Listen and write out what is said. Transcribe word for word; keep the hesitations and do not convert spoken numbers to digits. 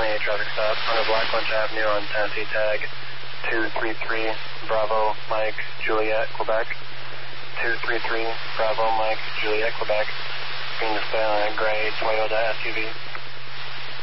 a traffic stop on Blackledge Avenue on Tennessee tag two three three Bravo Mike Juliet, Quebec. two three three Bravo Mike Juliet, Quebec. Being displayed on a gray Toyota S U V.